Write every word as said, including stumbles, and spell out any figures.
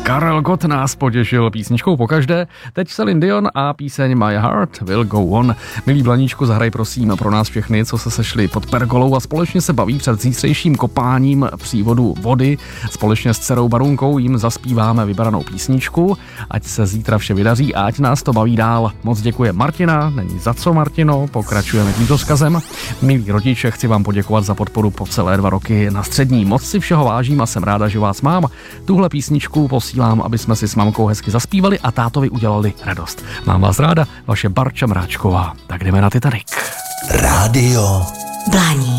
Karel Gott nás potěšil písničkou pokaždé. Teď Celine Dion a píseň My Heart Will Go On. Milí Blaníčku, zahraj prosím pro nás všechny, co se sešli pod pergolou a společně se baví před zítřejším kopáním přívodu vody. Společně s dcerou Barunkou jim zaspíváme vybranou písničku. Ať se zítra vše vydaří a ať nás to baví dál. Moc děkuje Martina, není za co, Martino, pokračujeme tímto vzkazem. Milí rodiče, chci vám poděkovat za podporu po celé dva roky na střední. Moc si všeho vážím a jsem ráda, že vás mám. Tuhle písničku posílám, aby jsme si s mamkou hezky zaspívali a tátovi udělali radost. Mám vás ráda, vaše Barča Mráčková. Tak jdeme na Titanic. Rádio Blaník.